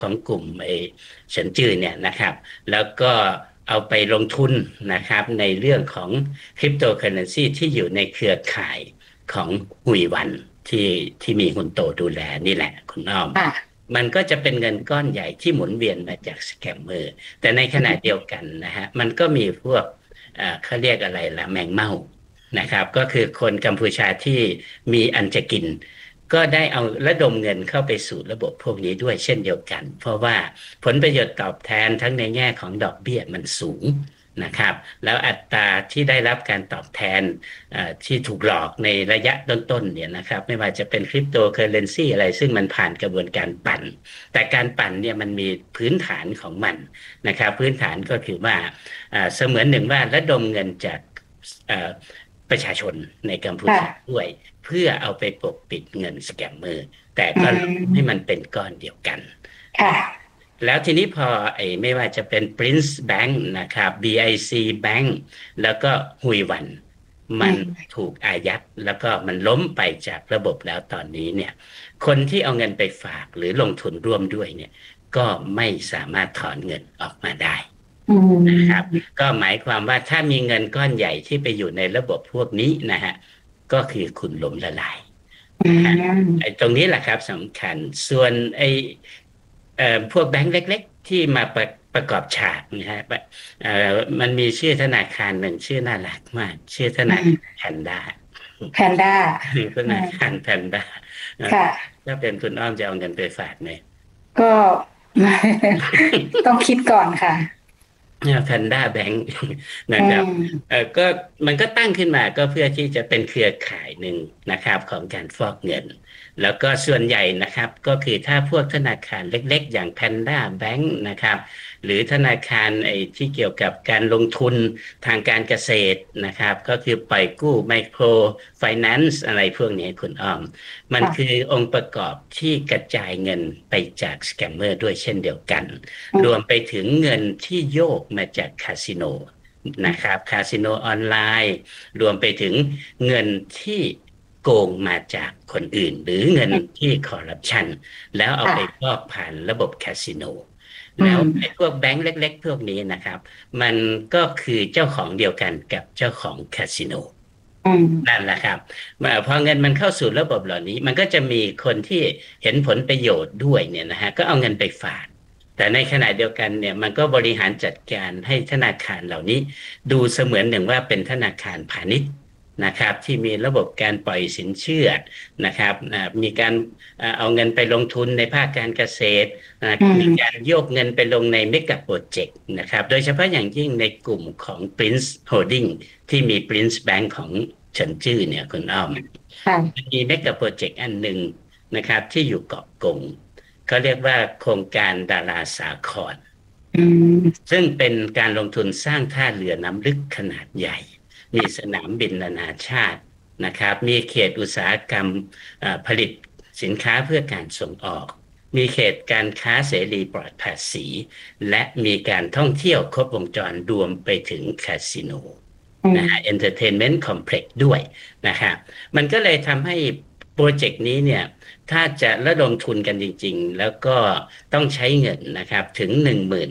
ของกลุ่มเฉินจื่อเนี่ยนะครับแล้วก็เอาไปลงทุนนะครับในเรื่องของคริปโตเคอเรนซีที่อยู่ในเครือข่ายของหุยหวันที่มีคุณโตดูแลนี่แหละคุณอ้อมค่ะมันก็จะเป็นเงินก้อนใหญ่ที่หมุนเวียนมาจากสแกมเมอร์แต่ในขณะเดียวกันนะฮะมันก็มีพวกเขาเรียกอะไรล่ะแมงเม่านะครับก็คือคนกัมพูชาที่มีอันจะกินก็ได้เอาระดมเงินเข้าไปสู่ระบบพวกนี้ด้วยเช่นเดียวกันเพราะว่าผลประโยชน์ตอบแทนทั้งในแง่ของดอกเบี้ยมันสูงนะครับแล้วอัตราที่ได้รับการตอบแทนที่ถูกหลอกในระยะต้นๆเนี่ยนะครับไม่ว่าจะเป็นคริปโตเคอเรนซีอะไรซึ่งมันผ่านกระบวนการปั่นแต่การปั่นเนี่ยมันมีพื้นฐานของมันนะครับพื้นฐานก็คือว่าเสมือนหนึ่งว่าระดมเงินจากประชาชนในกัมพูชาค่ะด้วยเพื่อเอาไปปกปิดเงินสแกมเมอร์แต่อืก็ให้มันมเป็นก้อนเดียวกันค่ะนะแล้วทีนี้พอไม่ว่าจะเป็น Prince Bank นะครับ BIC Bank แล้วก็ฮุยหวันมันอืมถูกอายัดแล้วก็มันล้มไปจากระบบแล้วตอนนี้เนี่ยคนที่เอาเงินไปฝากหรือลงทุนร่วมด้วยเนี่ยก็ไม่สามารถถอนเงินออกมาได้อืนะครับมก็หมายความว่าถ้ามีเงินก้อนใหญ่ที่ไปอยู่ในระบบพวกนี้นะฮะก็คือคุณล้มละลายอืนะฮะมตรงนี้แหละครับสำคัญส่วนพวกแบงก์เล็กๆที่มาประกอบฉากนะฮะเอ่มันมีชื่อธนาคารหนึ่งชื่อน่ารักมากชื่อธนาคารอืมแพนด้าแพนด้าธนาอืมคารแพนด้าค่ะถ้าเป็นคุณอ้อมจะเอาเงินไปฝากไหมก็ต้องคิดก่อนค่ะแพนด้าแบงค์อืนะครับมก็มันก็ตั้งขึ้นมาก็เพื่อที่จะเป็นเครือข่ายหนึ่งนะครับของการฟอกเงินแล้วก็ส่วนใหญ่นะครับก็คือถ้าพวกธนาคารเล็กๆอย่างแพนด้าแบงค์นะครับหรือธนาคารที่เกี่ยวกับการลงทุนทางการเกษตรนะครับก็คือปล่อยกู้ไมโครไฟแนนซ์อะไรพวกนี้คุณอ้อม มันคืค่ะอองค์ประกอบที่กระจายเงินไปจากสแกมเมอร์ด้วยเช่นเดียวกันอืมรวมไปถึงเงินที่โยกมาจากคาสิโนนะครับคาสิโนออนไลน์รวมไปถึงเงินที่โกงมาจากคนอื่นหรือเงินอืมที่คอร์รัปชันแล้วเอาไปฟค่ะอกผ่านระบบคาสิโนอืแล้วไอ้มพวกแบงก์เล็กๆพวกนี้นะครับมันก็คือเจ้าของเดียวกันกับเจ้าของคาสิโนอืมนั่นแหละครับพอเงินมันเข้าสู่ระบบเหล่านี้มันก็จะมีคนที่เห็นผลประโยชน์ด้วยเนี่ยนะฮะก็เอาเงินไปฝากแต่ในขณะเดียวกันเนี่ยมันก็บริหารจัดการให้ธนาคารเหล่านี้ดูเสมือนหนึ่งว่าเป็นธนาคารพาณิชย์นะครับที่มีระบบการปล่อยสินเชื่อนะครับมีการเอาเงินไปลงทุนในภาคการเกษตรอืมีกามรโยกเงินไปลงในเมกะโปรเจกต์นะครับโดยเฉพาะอย่างยิ่งในกลุ่มของ Prince Holding ที่มี Prince Bank ของเฉินจื้อเนี่ยคุณอ้อมค่ะมีเมกะโปรเจกต์อันหนึ่งนะครับที่อยู่เกาะกงเขาเรียกว่าโครงการดาราสาครอืมซึ่งเป็นการลงทุนสร้างท่าเรือน้ำลึกขนาดใหญ่มีสนามบินนานาชาตินะครับมีเขตอุตสาหกรรมผลิตสินค้าเพื่อการส่งออกมีเขตการค้าเสรีปลอดภาษีและมีการท่องเที่ยวครบวงจรรวมไปถึงคาสิโนอืมนะฮะ Entertainment Complex ด้วยนะครับมันก็เลยทำให้โปรเจกต์นี้เนี่ยถ้าจะระดมทุนกันจริงๆแล้วก็ต้องใช้เงินนะครับถึง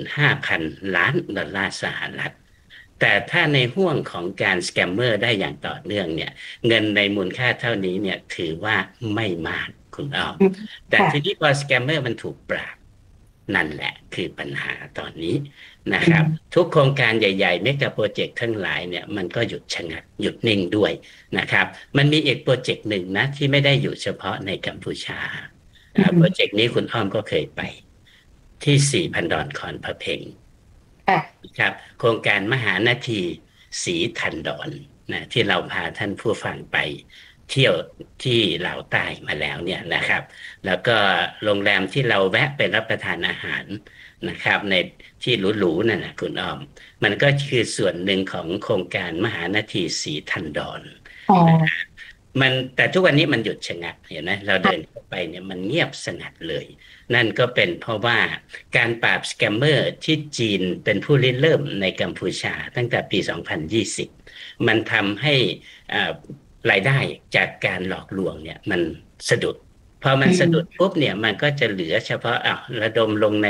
15,000 ล้านดอลลาร์สหรัฐแต่ถ้าในห่วงของการสแกมเมอร์ได้อย่างต่อเนื่องเนี่ยเงินในมูลค่าเท่านี้เนี่ยถือว่าไม่มากคุณอ้อมอืมแต่ค่ะทีนี้พอสแกมเมอร์มันถูกปราบนั่นแหละคือปัญหาตอนนี้ นะอืครับมทุกโครงการใหญ่ๆเมกะโปรเจกต์ทั้งหลายเนี่ยมันก็หยุดชะงักหยุดนิ่งด้วยนะครับมันมีอีกโปรเจกต์หนึ่งนะที่ไม่ได้อยู่เฉพาะในกัมพูชาอืโปรเจกมต์นี้คุณอ้อมก็เคยไปที่4,000 ดอนคอนพะเพ็งค่ะนะครับโครงการมหานาทีสีทันดอนนะที่เราพาท่านผู้ฟังไปเที่ยวที่ลาวใต้มาแล้วเนี่ยนะครับแล้วก็โรงแรมที่เราแวะไปรับประทานอาหาร นะครับในที่หรูๆนั่นนะคุณอ้อมมันก็คือส่วนหนึ่งของโครงการมหานาทีสีทันดอนอ๋อนะมันแต่ทุกวันนี้มันหยุดชะงักเห็นไหมเราเดินเข้าไปเนี่ยมันเงียบสงัดเลยนั่นก็เป็นเพราะว่าการปราบสแกมเมอร์ที่จีนเป็นผู้ริเริ่มในกัมพูชาตั้งแต่ปี2020มันทำให้อ่ารายได้จากการหลอกลวงเนี่ยมันสะดุดพอมันสะดุดปุ๊บเนี่ยมันก็จะเหลือเฉพาะระดมลงใน